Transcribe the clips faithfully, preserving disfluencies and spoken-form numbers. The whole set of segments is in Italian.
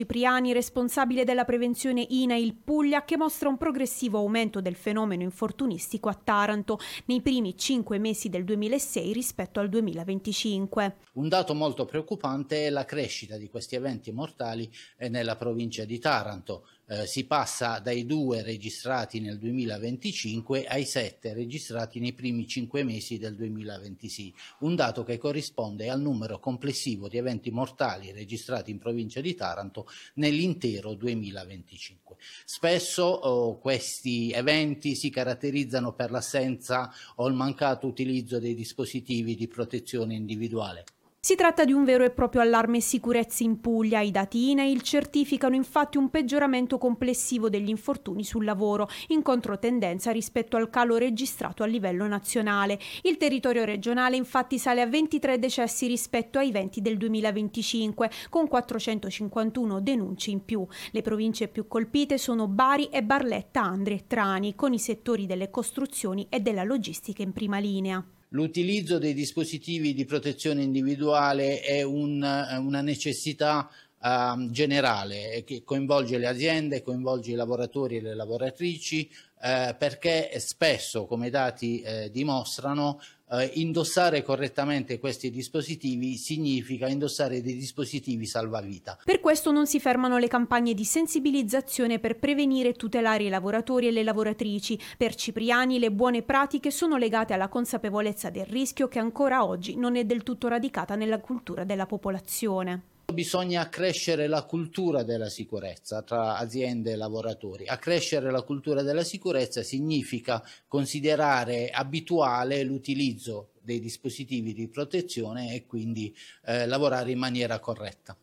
Cipriani, responsabile della prevenzione I N A I L Puglia, che mostra un progressivo aumento del fenomeno infortunistico a Taranto nei primi cinque mesi del duemilasei rispetto al duemilaventicinque. Un dato molto preoccupante è la crescita di questi eventi mortali nella provincia di Taranto. Eh, si passa dai due registrati nel duemilaventicinque ai sette registrati nei primi cinque mesi del duemilaventisei, un dato che corrisponde al numero complessivo di eventi mortali registrati in provincia di Taranto nell'intero duemilaventicinque. Spesso oh, questi eventi si caratterizzano per l'assenza o il mancato utilizzo dei dispositivi di protezione individuale. Si tratta di un vero e proprio allarme sicurezza in Puglia. I dati I N A I L certificano infatti un peggioramento complessivo degli infortuni sul lavoro, in controtendenza rispetto al calo registrato a livello nazionale. Il territorio regionale infatti sale a ventitré decessi rispetto ai venti del duemilaventicinque, con quattrocentocinquantuno denunce in più. Le province più colpite sono Bari e Barletta, Andria e Trani, con i settori delle costruzioni e della logistica in prima linea. L'utilizzo dei dispositivi di protezione individuale è un, una necessità uh, generale che coinvolge le aziende, coinvolge i lavoratori e le lavoratrici, eh, perché spesso, come i dati eh, dimostrano, eh, indossare correttamente questi dispositivi significa indossare dei dispositivi salvavita. Per questo non si fermano le campagne di sensibilizzazione per prevenire e tutelare i lavoratori e le lavoratrici. Per Cipriani le buone pratiche sono legate alla consapevolezza del rischio che ancora oggi non è del tutto radicata nella cultura della popolazione. Bisogna accrescere la cultura della sicurezza tra aziende e lavoratori. Accrescere la cultura della sicurezza significa considerare abituale l'utilizzo dei dispositivi di protezione e quindi eh, lavorare in maniera corretta.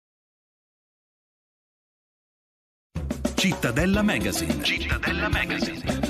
Cittadella Magazine. Cittadella Magazine.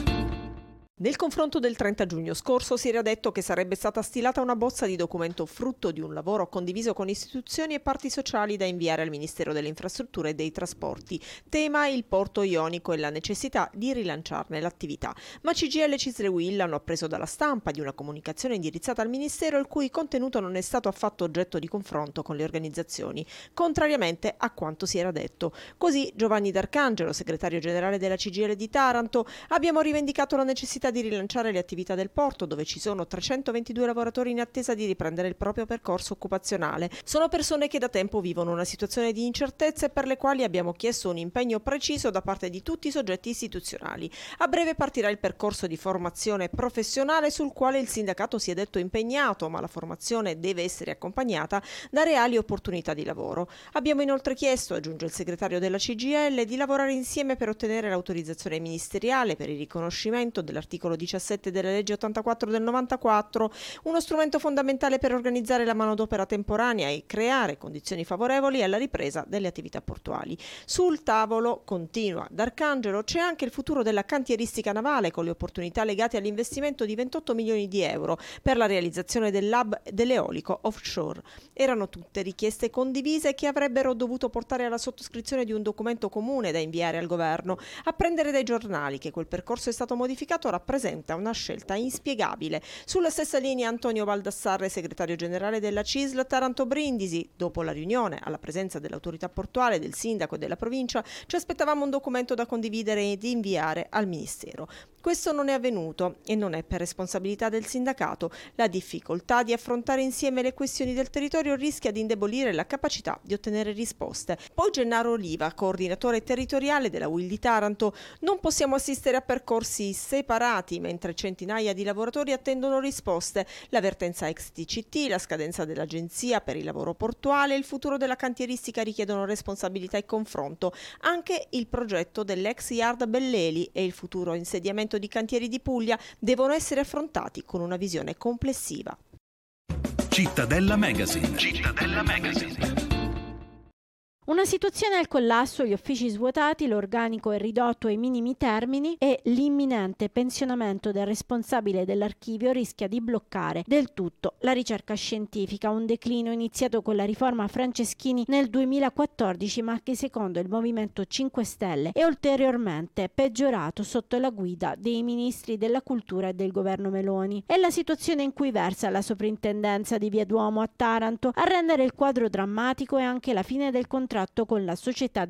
Nel confronto del trenta giugno scorso si era detto che sarebbe stata stilata una bozza di documento frutto di un lavoro condiviso con istituzioni e parti sociali da inviare al Ministero delle Infrastrutture e dei Trasporti. Tema il porto ionico e la necessità di rilanciarne l'attività. Ma C G I L e Cisle Will hanno appreso dalla stampa di una comunicazione indirizzata al Ministero il cui contenuto non è stato affatto oggetto di confronto con le organizzazioni, contrariamente a quanto si era detto. Così Giovanni D'Arcangelo, segretario generale della C G I L di Taranto: abbiamo rivendicato la necessità di rilanciare le attività del porto, dove ci sono trecentoventidue lavoratori in attesa di riprendere il proprio percorso occupazionale. Sono persone che da tempo vivono una situazione di incertezza e per le quali abbiamo chiesto un impegno preciso da parte di tutti i soggetti istituzionali. A breve partirà il percorso di formazione professionale sul quale il sindacato si è detto impegnato, ma la formazione deve essere accompagnata da reali opportunità di lavoro. Abbiamo inoltre chiesto, aggiunge il segretario della C G I L, di lavorare insieme per ottenere l'autorizzazione ministeriale per il riconoscimento dell'articolo diciassette della legge ottantaquattro del novantaquattro, uno strumento fondamentale per organizzare la manodopera temporanea e creare condizioni favorevoli alla ripresa delle attività portuali. Sul tavolo, continua D'Arcangelo, c'è anche il futuro della cantieristica navale, con le opportunità legate all'investimento di ventotto milioni di euro per la realizzazione dell'hub dell'eolico offshore. Erano tutte richieste condivise che avrebbero dovuto portare alla sottoscrizione di un documento comune da inviare al governo. Apprendere dai giornali che quel percorso è stato modificato rappresenta una scelta inspiegabile. Sulla stessa linea Antonio Baldassarre, segretario generale della C I S L Taranto Brindisi: dopo la riunione, alla presenza dell'autorità portuale, del sindaco e della provincia, ci aspettavamo un documento da condividere e di inviare al Ministero. Questo non è avvenuto e non è per responsabilità del sindacato. La difficoltà di affrontare insieme le questioni del territorio rischia di indebolire la capacità di ottenere risposte. Poi Gennaro Oliva, coordinatore territoriale della U I L di Taranto: non possiamo assistere a percorsi separati mentre centinaia di lavoratori attendono risposte. L'avvertenza ex T C T, la scadenza dell'Agenzia per il lavoro portuale e il futuro della cantieristica richiedono responsabilità e confronto. Anche il progetto dell'ex Yard Belleli e il futuro insediamento di cantieri di Puglia devono essere affrontati con una visione complessiva. Cittadella Magazine. Cittadella Magazine. Una situazione al collasso, gli uffici svuotati, l'organico è ridotto ai minimi termini e l'imminente pensionamento del responsabile dell'archivio rischia di bloccare del tutto la ricerca scientifica, un declino iniziato con la riforma Franceschini nel duemilaquattordici ma che secondo il Movimento cinque Stelle è ulteriormente peggiorato sotto la guida dei ministri della cultura e del governo Meloni. È la situazione in cui versa la soprintendenza di Via Duomo a Taranto. A rendere il quadro drammatico è anche la fine del contratto contratto con la società